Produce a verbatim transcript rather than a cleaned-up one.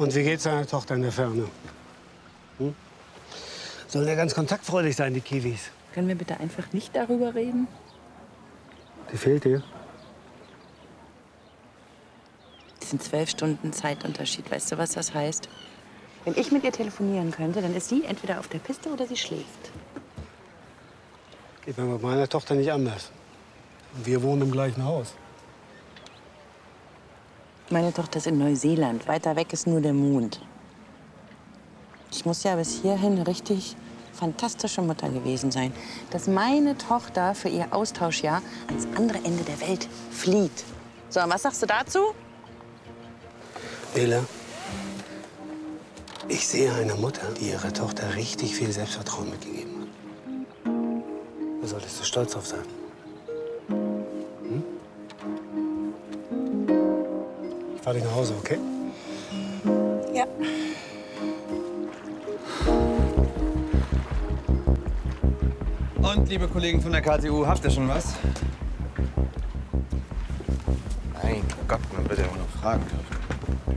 Und wie geht's deiner Tochter in der Ferne? Hm? Sollen ja ganz kontaktfreudig sein, die Kiwis. Können wir bitte einfach nicht darüber reden? Die fehlt dir? Das sind zwölf Stunden Zeitunterschied. Weißt du, was das heißt? Wenn ich mit ihr telefonieren könnte, dann ist sie entweder auf der Piste oder sie schläft. Geht mir mit meiner Tochter nicht anders. Und wir wohnen im gleichen Haus. Meine Tochter ist in Neuseeland. Weiter weg ist nur der Mond. Ich muss ja bis hierhin eine richtig fantastische Mutter gewesen sein. Dass meine Tochter für ihr Austauschjahr ans andere Ende der Welt flieht. So, und was sagst du dazu? Nele, ich sehe eine Mutter, die ihrer Tochter richtig viel Selbstvertrauen mitgegeben hat. Da solltest du stolz drauf sein. Hm? Ich fahr dich nach Hause, okay? Ja. Und, liebe Kollegen von der K T U, habt ihr schon was? Mein Gott, man wird ja auch noch fragen dürfen.